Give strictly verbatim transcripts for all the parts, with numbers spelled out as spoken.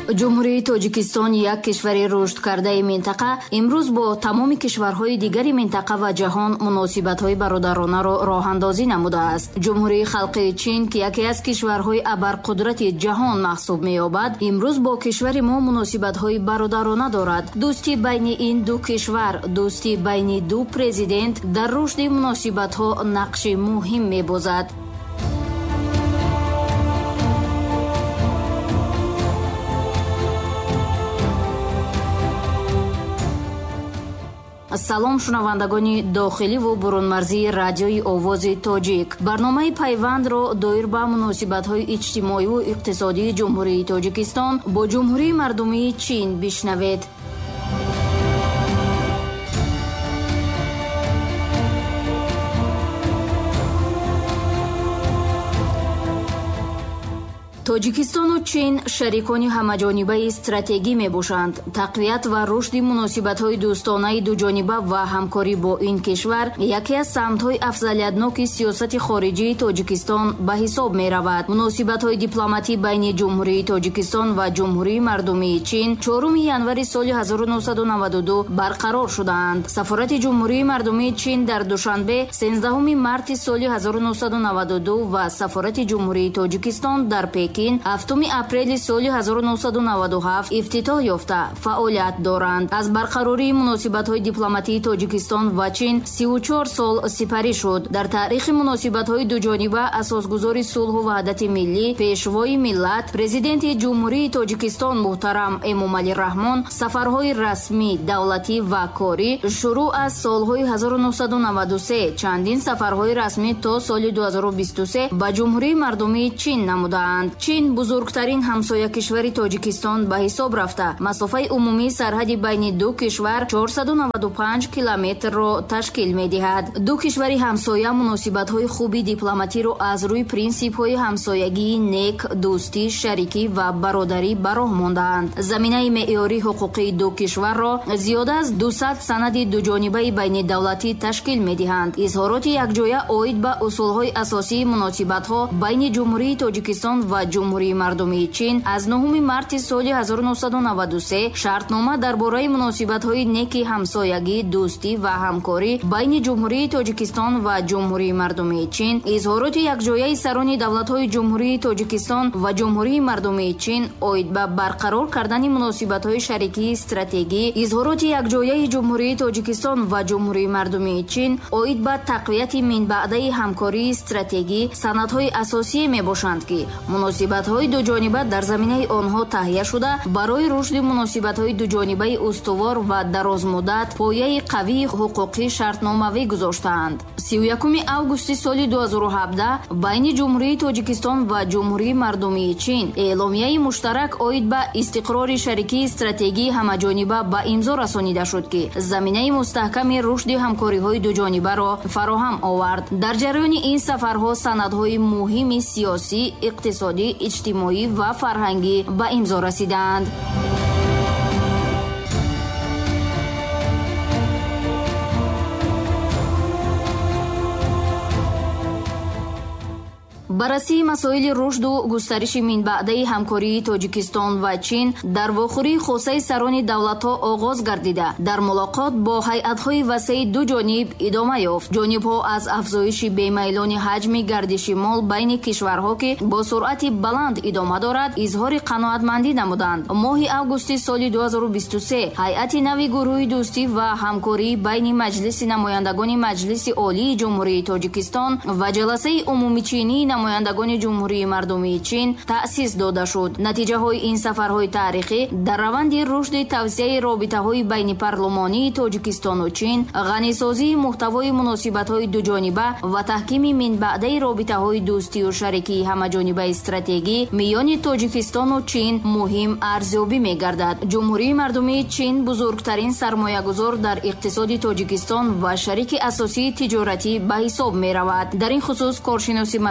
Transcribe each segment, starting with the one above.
ҷумҳурии тоҷикистон, як кишвари рушдкардаи минтақа, имрӯз бо тамоми кишварҳои дигари минтақа ва ҷаҳон муносибатҳои бародаронаро роҳандозӣ намудааст. ҷумҳурии халқи чин, ки яке аз кишварҳои абарқудрати ҷаҳон маҳсуб меёбад, имрӯз бо кишвари мо муносибатҳои бародарона дорад. дӯстӣ байни ин ду кишвар, дӯстӣ байни ду президент дар рушди муносибатҳо нақши муҳим мебозад. салом шунавандагони дохиливу бурунмарзии радиои овози тоҷик. барномаи пайвандро доир ба муносибатҳои иҷтимоиву иқтисодии ҷумҳурии тоҷикистон бо ҷумҳурии мардумии чин бишнавед. тоҷикистону чин шарикони ҳамаҷонибаи стратегӣ мебошанд. тақвият ва рушди муносибатҳои дӯстонаи дуҷониба ва ҳамкорӣ бо ин кишвар яке аз самтҳои афзалиятноки сиёсати хориҷии тоҷикистон ба ҳисоб меравад. муносибатҳои дипломатӣ байни ҷумҳурии тоҷикистон ва ҷумҳурии мардумии чин чоруми январи соли ҳазору нуҳсаду наваду ду барқарор шудаанд. сафорати ҷумҳурии мардумии чин дар душанбе сенздаҳуми марти соли ҳазору нуҳсаду наваду ду ва сафорати ҷумҳурии тоҷикистон дар пекин ҳафтуми апрели соли ҳазору нуҳсаду наваду ҳафт ифтитоҳ ёфта фаъолият доранд. аз барқарории муносибатҳои дипломатии тоҷикистон ва чин сию чор сол сипарӣ шуд. дар таърихи муносибатҳои дуҷониба асосгузори сулҳу ваҳдати миллӣ, пешвои миллат, президенти ҷумҳурии тоҷикистон муҳтарам Эмомалӣ Раҳмон сафарҳои расмӣ, давлатӣ ва корӣ шурӯъ аз солҳои ҳазору нуҳсаду наваду се, чандин сафарҳои расмӣ то соли ду ҳазору бисту се ба ҷумҳурии мардумии чин намудаанд. чин бузургтарин ҳамсоя кишвари тоҷикистон ба ҳисоб рафта масофаи умумии сарҳади байни ду кишвар чорсаду наваду панҷ километрро ташкил медиҳад. ду кишвари ҳамсоя муносибатҳои хуби дипломатиро аз рӯи принсипҳои ҳамсоягии нек, дӯстӣ, шарикӣ ва бародарӣ ба роҳ мондаанд. заминаи меъёрии ҳуқуқии ду кишварро зиёда аз дусад санади дуҷонибаи байнидавлатӣ ташкил медиҳанд. изҳороти якҷоя оид ба усулҳои асосии муносибатҳо байни ҷумҳурии тоҷикистон ва ҷумҳурии мардумии чин аз нӯҳуми марти соли ҳазору нуҳсаду наваду се шартнома дар бораи муносибатҳои неки ҳамсоягӣ, дӯстӣ ва ҳамкорӣ байни ҷумҳурии тоҷикистон ва ҷумҳурии мардумии чин, изҳороти якҷояи сарони давлатҳои ҷумҳурии тоҷикистон ва ҷумҳурии мардумии чин оид ба барқарор кардани муносибатҳои шарикии стратегӣ, изҳороти якҷояи ҷумҳурии тоҷикистон ва ҷумҳурии мардумии чин оид ба тақвияти минбаъдаи ҳамкории стратегӣ санадҳои асосие мебошанд, ки муносибатҳои дуҷониба дар заминаи онҳо таҳия шуда барои рушди муносибатҳои дуҷонибаи устувор ва дарозмуддат пояи қавии ҳуқуқӣ шартномавӣ гузоштаанд. сию якуми августи соли ду ҳазору ҳабдаҳ байни ҷумҳурии тоҷикистон ва ҷумҳурии мардумии чин эъломияи муштарак оид ба истиқрори шарикии стратегии ҳамаҷониба ба имзо расонида шуд, ки заминаи мустаҳками рушди ҳамкориҳои дуҷонибаро фароҳам овард. дар ҷараёни ин сафарҳо санадҳои муҳими сиёсӣ, иқтисодӣ, иҷтимоӣ ва фарҳангӣ ба имзо расиданд. баррасии масоили рушду густариши минбаъдаи ҳамкории тоҷикистон ва чин дар вохӯрии хосаи сарони давлатҳо оғоз гардида дар мулоқот бо ҳайатҳои васеи дуҷониб идома ёфт. ҷонибҳо аз афзоиши бемайлони ҳаҷми гардиши мол байни кишварҳо, ки бо суръати баланд идома дорад, изҳори қаноатмандӣ намуданд. моҳи августи соли ду ҳазору бисту се ҳайати нави гурӯҳи дӯстӣ ва ҳамкории байни маҷлиси намояндагони маҷлиси олии ҷумҳурии тоҷикистон ва ҷаласаи умумичинии намояндагони ҷумҳурии мардумии чин таъсис дода шуд. натиҷаҳои ин сафарҳои таърихӣ дар раванди рушди тавсияи робитаҳои байнипарлумонии тоҷикистону чин, ғанисозии муҳтавои муносибатҳои дуҷониба ва таҳкими минбаъдаи робитаҳои дӯстию шарикии ҳамаҷонибаи стратегӣ миёни тоҷикистону чин муҳим арзёбӣ мегардад. ҷумҳурии мардумии чин бузургтарин сармоягузор дар иқтисоди тоҷикистон ва шарики асосии тиҷоратӣ ба ҳисоб меравад. дар ин хусус коршиноси масоили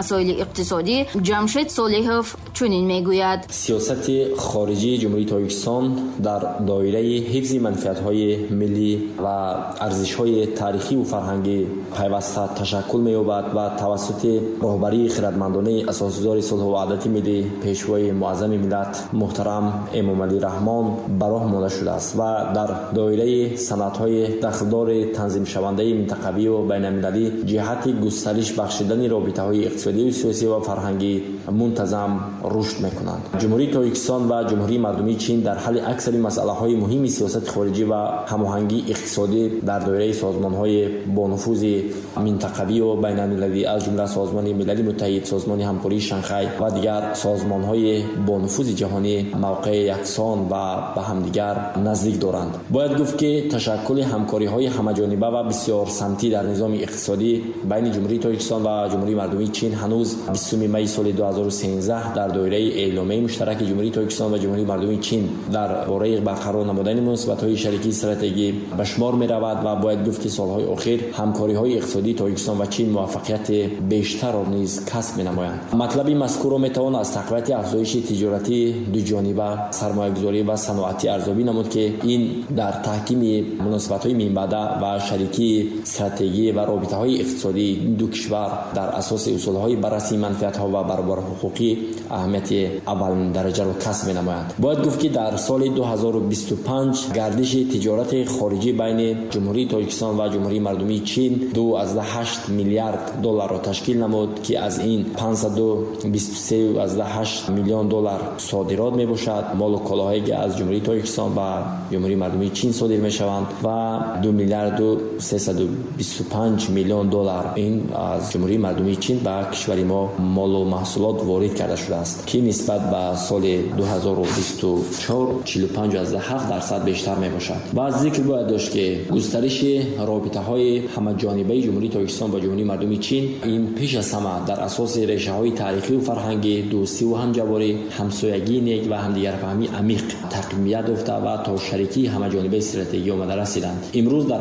اقتصادی جمشید صالحов چنین میگوید: سیاست خارجی جمهوری تاجیکستان در دایره حفظ منفعت‌های ملی و ارزش‌های تاریخی و فرهنگی پیوسته تشکل می‌یابد و توسط رهبری خردمندانه اساسگزار صلح و وحدت ملی پیشوای معظم ملت محترم امام علی رحمان براه مانده شده است و در دایره سندهای دخلدار تنظیم شونده منطقوی و بین‌المللی جهت گسترش بخشیدن رابطه‌های اقتصادی و سیاسی و فرهنگی منتظم رشد می‌کنند. جمهوری تاجیکستان و جمهوری مردمی چین در حل اکثر مسائل‌های مهم سیاست خارجی و هماهنگی اقتصادی در دایره سازمان‌های با نفوذ منطقوی و بین‌المللی از جمله سازمان ملل متحد، سازمان همکاری شانگهای و دیگر سازمان‌های با نفوذ جهانی موقع یکسان و به همدیگر نزدیک دارند. باید گفت که تشکل همکاری‌های همه‌جانبه و بسیار سمتی در نظام اقتصادی بین جمهوری تاجیکستان و جمهوری مردمی چین هنوز بیستم می سال دو هزار و سیزده در دایره اعلامیه مشترک جمهوری تاجیکستان و جمهوری مردمی چین در باره برقرار نمودن مناسبت‌های شریکی استراتژیکی به شمار می‌رود و باید گفت که سال‌های اخیر همکاری‌های اقتصادی تاجیکستان و چین موفقیت بیشتر را نیز کسب می‌نمایند. مطلب مسکور را می‌توان از تقویت افزایش تجارتی دو جانبه، سرمایه‌گذاری و صنعتی ارزیابی نمود که این در تحکیم مناسبت‌های میانبعده و شریکی استراتژی و رابطه‌های اقتصادی دو کشور در اساس اصول‌های بررسی منفعت‌ها و برابر حقوقی اهمیت اول درجه را کسب می‌نمایند. باید گفت که در سال دو هزار و بیست و پنج گردش تجارت خارجی بین جمهوری تاجیکستان و جمهوری مردمی چین دو ازده هشت میلیارد دلار را تشکیل نمود که از این پانصد و بیست و سه ازده هشت میلیون دلار صادرات میباشد. مال و کالاهایی که از جمهوری تاجیکستان و جمهوری مردمی چین صادر میشوند و دو میلیارد و سیصد و بیست و پنج میلیون دلار این از جمهوری مردمی چین به کشور ما مال و محصولات وارد کرده شده است که نسبت به سال دو هزار و بیست و چهار چهل و پنج ازده هفت درصد بیشتر میباشد. بعد ذکر باید داشت که گسترش رابطه‌های همه‌جانبه جمهوری تاجیکستان با جمهوری مردمی چین این پیش از همه در اساس ریشه‌های تاریخی و فرهنگی، دوستی و همجواری، همسایگی نیک و همدیگرفهمی عمیق تقویت یافته و تا شریکی همه‌جانبه استراتژیکی آمده رسیدند. امروز در